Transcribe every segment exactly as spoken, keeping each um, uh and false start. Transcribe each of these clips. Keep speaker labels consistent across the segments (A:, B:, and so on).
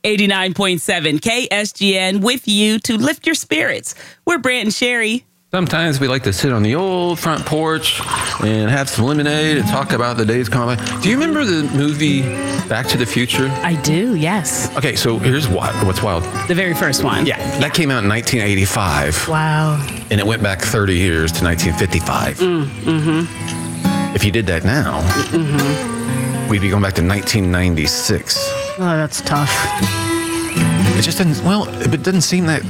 A: eighty-nine point seven K S G N with you to lift your spirits. We're Brant and Sherry.
B: Sometimes we like to sit on the old front porch and have some lemonade and talk about the days gone by. Do you remember the movie Back to the Future?
A: I do, yes.
B: Okay, so here's what, what's wild.
A: The very first one.
B: Yeah, that came out in nineteen eighty-five.
A: Wow.
B: And it went back thirty years to nineteen fifty-five.
A: Mm, mm-hmm.
B: If you did that now, mm-hmm. we'd be going back to nineteen ninety-six.
A: Oh, that's tough.
B: It just doesn't, well, it doesn't seem that...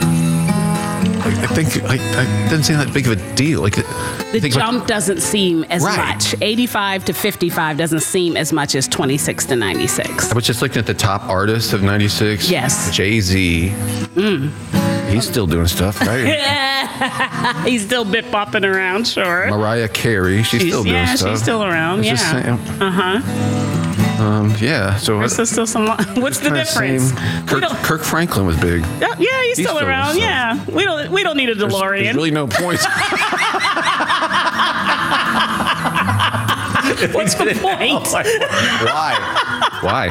B: I think like, it doesn't seem that big of a deal. Like
A: the jump about, doesn't seem as
B: right.
A: much. eighty-five to fifty-five doesn't seem as much as twenty-six to ninety-six.
B: I was just looking at the top artists of ninety-six.
A: Yes.
B: Jay-Z. Mm. He's still doing stuff, right?
A: He's still bit bopping around, sure.
B: Mariah Carey, she's, she's still doing
A: yeah,
B: stuff.
A: Yeah, she's still around.
B: It's
A: yeah. Uh huh.
B: Um, yeah, so
A: there's
B: I,
A: still some. What's the difference?
B: Kirk, Kirk Franklin was big.
A: Yeah, yeah he's, he's still, still around. Yeah, we don't we don't need a DeLorean.
B: There's, there's really no point.
A: What's the point?
B: Why? Why?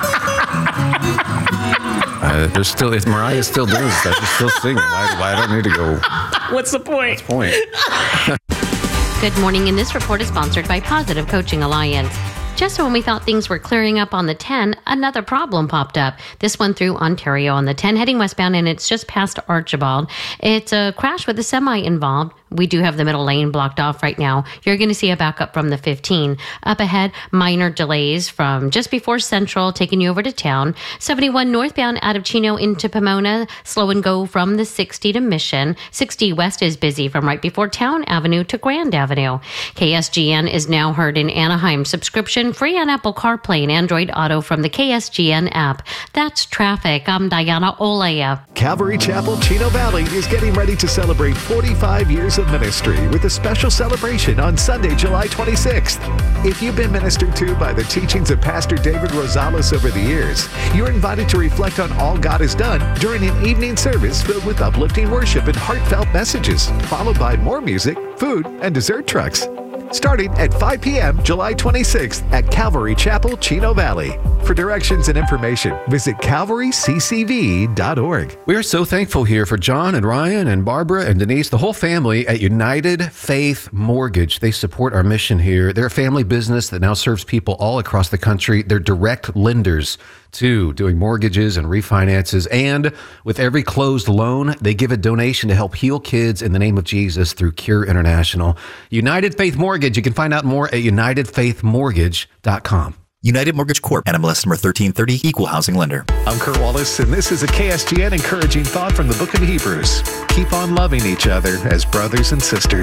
B: Uh, there's still if Mariah's still doing stuff. She's still singing. Why? Why I don't need to go?
A: What's the point?
B: What's the point?
C: Good morning, and this report is sponsored by Positive Coaching Alliance. Just when we thought things were clearing up on the ten, another problem popped up. This one through Ontario on the ten, heading westbound, and it's just past Archibald. It's a crash with a semi involved. We do have the middle lane blocked off right now. You're going to see a backup from the fifteen. Up ahead, minor delays from just before Central, taking you over to town. seventy-one northbound out of Chino into Pomona, slow and go from the sixty to Mission. sixty west is busy from right before Town Avenue to Grand Avenue. K S G N is now heard in Anaheim. Subscription free on Apple CarPlay and Android Auto from the K S G N app. That's traffic. I'm Diana Olaya.
D: Calvary Chapel, Chino Valley is getting ready to celebrate forty-five years of ministry with a special celebration on Sunday, July twenty-sixth. If you've been ministered to by the teachings of Pastor David Rosales over the years, you're invited to reflect on all God has done during an evening service filled with uplifting worship and heartfelt messages, followed by more music, food, and dessert trucks. Starting at five p.m. July twenty-sixth at Calvary Chapel, Chino Valley. For directions and information, visit calvary c c v dot org.
B: We are so thankful here for John and Ryan and Barbara and Denise, the whole family at United Faith Mortgage. They support our mission here. They're a family business that now serves people all across the country. They're direct lenders too, doing mortgages and refinances. And with every closed loan, they give a donation to help heal kids in the name of Jesus through Cure International. United Faith Mortgage. You can find out more at united faith mortgage dot com.
E: United Mortgage Corp. N M L S number thirteen thirty, Equal Housing Lender.
D: I'm Kurt Wallace, and this is a K S G N encouraging thought from the book of Hebrews. Keep on loving each other as brothers and sisters.